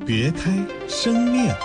别开生面。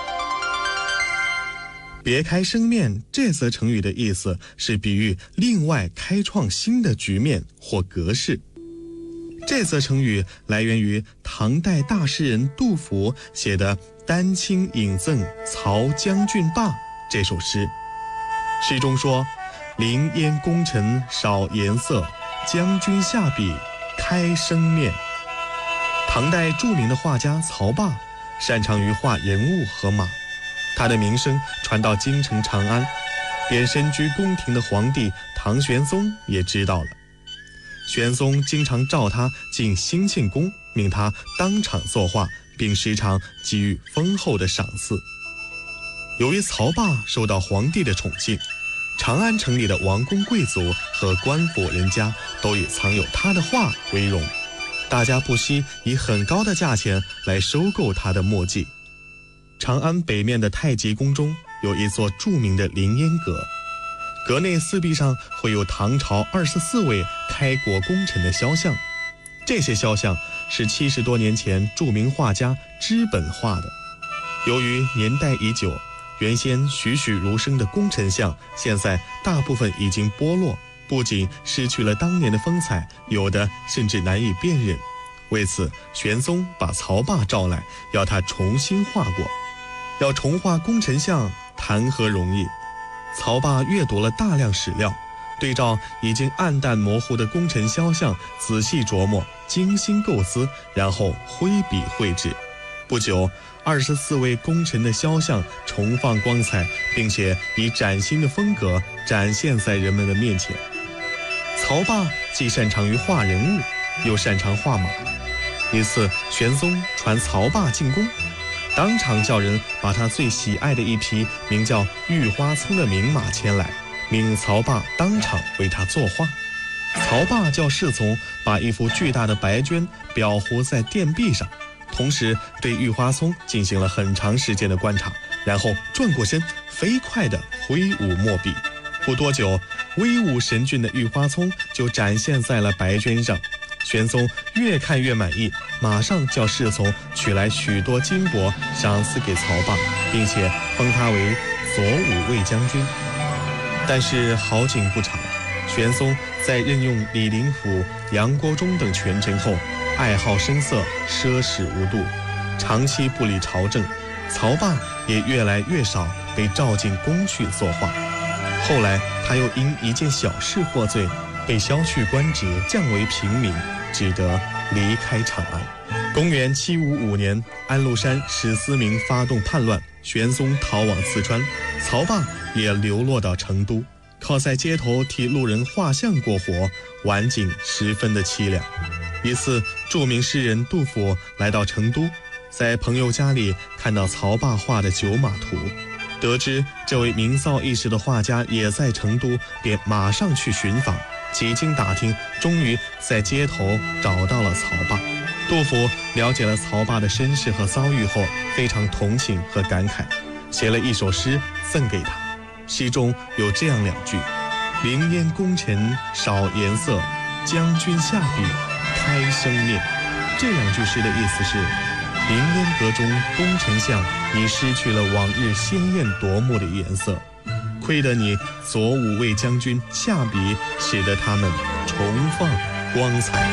别开生面这则成语的意思是比喻另外开创新的局面或格式。这则成语来源于唐代大诗人杜甫写的《丹青引赠曹将军罢》这首诗。诗中说：凌烟功臣少颜色，将军下笔开生面。唐代著名的画家曹霸擅长于画人物和马，他的名声传到京城长安，连身居宫廷的皇帝唐玄宗也知道了。玄宗经常召他进兴庆宫，命他当场作画，并时常给予丰厚的赏赐。由于曹霸受到皇帝的宠幸，长安城里的王公贵族和官府人家都以藏有他的画为荣，大家不惜以很高的价钱来收购他的墨迹。长安北面的太极宫中有一座著名的凌烟阁，阁内四壁上会有唐朝24位开国功臣的肖像，这些肖像是70多年前著名画家知本画的。由于年代已久，原先栩栩如生的功臣像现在大部分已经剥落，不仅失去了当年的风采，有的甚至难以辨认。为此，玄宗把曹霸召来，要他重新画过。要重画功臣像谈何容易？曹霸阅读了大量史料，对照已经暗淡模糊的功臣肖像仔细琢磨，精心构思，然后挥笔绘制。不久，24位功臣的肖像重放光彩，并且以崭新的风格展现在人们的面前。曹霸既擅长于画人物，又擅长画马。一次，玄宗传曹霸进宫，当场叫人把他最喜爱的一匹名叫玉花葱的名马牵来，命曹霸当场为他作画。曹霸叫侍从把一幅巨大的白绢裱糊在殿壁上，同时对玉花葱进行了很长时间的观察，然后转过身，飞快地挥舞墨笔。不多久，威武神俊的玉花葱就展现在了白绢上。玄宗越看越满意，马上叫侍从取来许多金帛赏赐给曹霸，并且封他为左武卫将军。但是好景不长，玄宗在任用李林甫、杨国忠等权臣后，爱好声色，奢侈无度，长期不理朝政，曹霸也越来越少被召进宫去作画。后来他又因一件小事获罪，被削去官职，降为平民，只得离开长安。公元755年，安禄山史思明发动叛乱，玄宗逃往四川，曹霸也流落到成都，靠在街头替路人画像过活，晚景十分的凄凉。一次，著名诗人杜甫来到成都，在朋友家里看到曹霸画的九马图，得知这位名噪一时的画家也在成都，便马上去寻访。几经打听，终于在街头找到了曹霸。杜甫了解了曹霸的身世和遭遇后，非常同情和感慨，写了一首诗赠给他。诗中有这样两句：凌烟功臣少颜色，将军下笔开生面。这两句诗的意思是，凌烟阁中功臣像已失去了往日鲜艳夺目的颜色，亏得你左武卫将军下笔，使得他们重放光彩。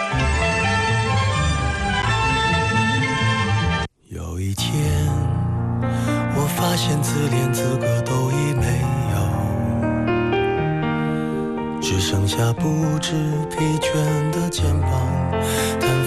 有一天，我发现自怜资格都已没有，只剩下不知疲倦的肩膀。